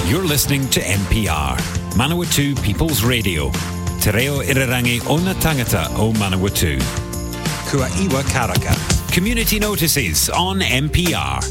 You're listening to NPR, Manawatu People's Radio. Te reo irirangi o na tangata o Manawatu. Kua iwa karaka. Community notices on NPR.